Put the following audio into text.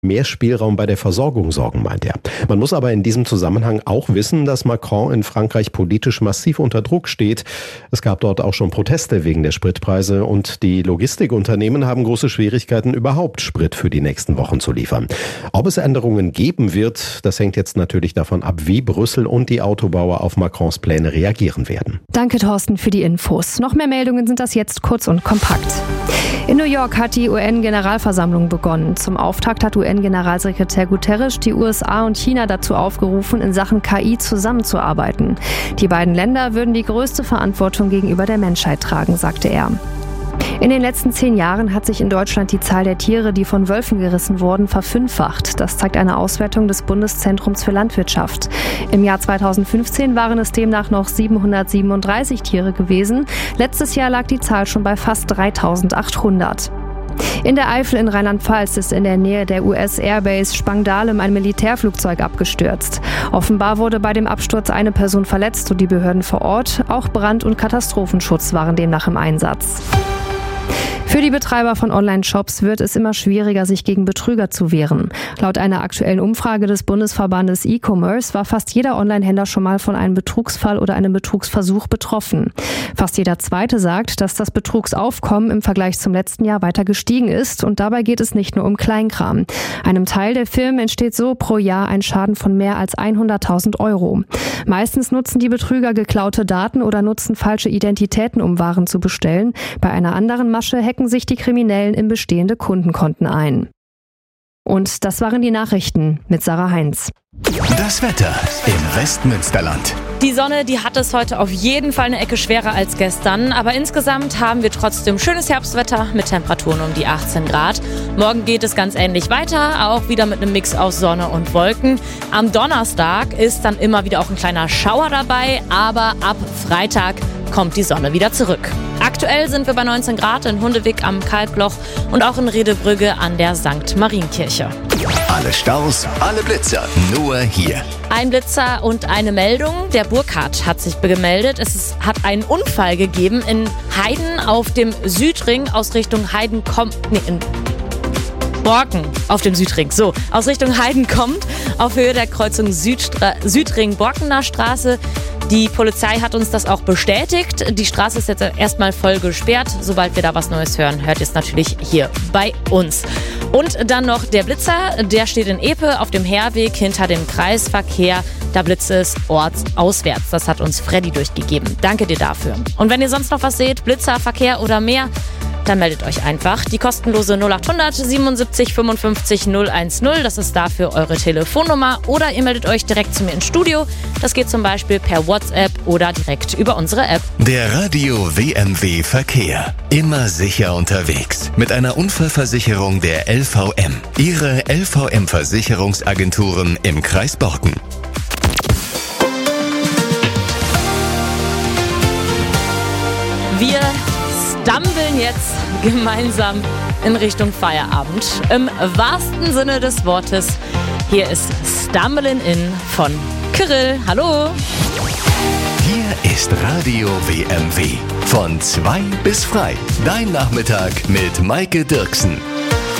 mehr Spielraum bei der Versorgung sorgen, meint er. Man muss aber in diesem Zusammenhang auch wissen, dass Macron in Frankreich politisch massiv unter Druck steht. Es gab dort auch schon Proteste wegen der Spritpreise und die Logistikunternehmen haben große Schwierigkeiten, überhaupt Sprit für die nächsten Wochen zu liefern. Ob es Änderungen geben wird, das hängt jetzt natürlich davon ab, wie Brüssel und die Autobauer auf Macrons Pläne reagieren werden. Danke, Thorsten, für die Infos. Noch mehr Meldungen sind das jetzt kurz und kompakt. In New York hat die UN-Generalversammlung begonnen. Zum Auftakt hat UN-Generalsekretär Guterres die USA und China dazu aufgerufen, in Sachen KI zusammenzuarbeiten. Die beiden Länder würden die größte Verantwortung gegenüber der Menschheit tragen, sagte er. In den letzten 10 Jahren hat sich in Deutschland die Zahl der Tiere, die von Wölfen gerissen wurden, verfünffacht. Das zeigt eine Auswertung des Bundeszentrums für Landwirtschaft. Im Jahr 2015 waren es demnach noch 737 Tiere gewesen. Letztes Jahr lag die Zahl schon bei fast 3.800. In der Eifel in Rheinland-Pfalz ist in der Nähe der US-Airbase Spangdahlem ein Militärflugzeug abgestürzt. Offenbar wurde bei dem Absturz eine Person verletzt und die Behörden vor Ort, auch Brand- und Katastrophenschutz waren demnach im Einsatz. Für die Betreiber von Online-Shops wird es immer schwieriger, sich gegen Betrüger zu wehren. Laut einer aktuellen Umfrage des Bundesverbandes E-Commerce war fast jeder Online-Händler schon mal von einem Betrugsfall oder einem Betrugsversuch betroffen. Fast jeder Zweite sagt, dass das Betrugsaufkommen im Vergleich zum letzten Jahr weiter gestiegen ist und dabei geht es nicht nur um Kleinkram. Einem Teil der Firmen entsteht so pro Jahr ein Schaden von mehr als 100.000 €. Meistens nutzen die Betrüger geklaute Daten oder nutzen falsche Identitäten, um Waren zu bestellen. Bei einer anderen Masche hacken sich die Kriminellen in bestehende Kundenkonten ein. Und das waren die Nachrichten mit Sarah Heinz. Das Wetter im Westmünsterland. Die Sonne, die hat es heute auf jeden Fall eine Ecke schwerer als gestern, aber insgesamt haben wir trotzdem schönes Herbstwetter mit Temperaturen um die 18 Grad. Morgen geht es ganz ähnlich weiter, auch wieder mit einem Mix aus Sonne und Wolken. Am Donnerstag ist dann immer wieder auch ein kleiner Schauer dabei, aber ab Freitag kommt die Sonne wieder zurück. Aktuell sind wir bei 19 Grad in Hundewig am Kalkloch und auch in Redebrügge an der St. Marienkirche. Alle Staus, alle Blitzer, nur hier. Ein Blitzer und eine Meldung. Der Burkhardt hat sich gemeldet. Es hat einen Unfall gegeben in Heiden auf dem Südring aus Richtung Borken auf dem Südring. So, aus Richtung Heiden kommt, auf Höhe der Kreuzung Südring-Borkener Straße. Die Polizei hat uns das auch bestätigt. Die Straße ist jetzt erstmal voll gesperrt. Sobald wir da was Neues hören, hört ihr es natürlich hier bei uns. Und dann noch der Blitzer, der steht in Epe auf dem Herweg hinter dem Kreisverkehr. Da blitzt es ortsauswärts. Das hat uns Freddy durchgegeben. Danke dir dafür. Und wenn ihr sonst noch was seht, Blitzer, Verkehr oder mehr, dann meldet euch einfach. Die kostenlose 0800 77 55 010, das ist dafür eure Telefonnummer. Oder ihr meldet euch direkt zu mir ins Studio. Das geht zum Beispiel per WhatsApp oder direkt über unsere App. Der Radio WMW Verkehr. Immer sicher unterwegs. Mit einer Unfallversicherung der LVM. Ihre LVM-Versicherungsagenturen im Kreis Borken. Wir stumbeln jetzt gemeinsam in Richtung Feierabend. Im wahrsten Sinne des Wortes. Hier ist Stumbling In von Kirill. Hallo. Hier ist Radio WMW. Von 2 bis frei. Dein Nachmittag mit Maike Dirksen.